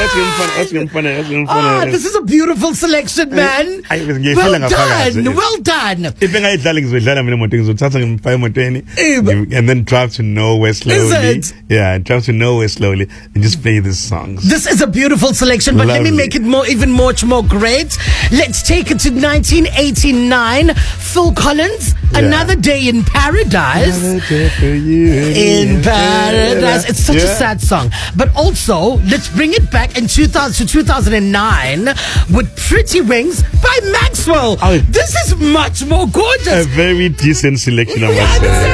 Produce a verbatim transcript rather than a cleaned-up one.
Ah, this is a beautiful selection, man. Well done, well done. And then drive to nowhere slowly. Yeah, drive to nowhere slowly and just play these songs. This is a beautiful selection, but Lovely. let me make it more, even much more great. Let's take it to nineteen eighty-nine. Phil Collins, Yeah. Another Day in Paradise. Another day for you. In Paradise. It's such Yeah. a sad song. But also, let's bring it back in two thousand to two thousand nine with Pretty Wings by Maxwell. Oh. This is much more gorgeous. A very decent selection, I must Yeah, say.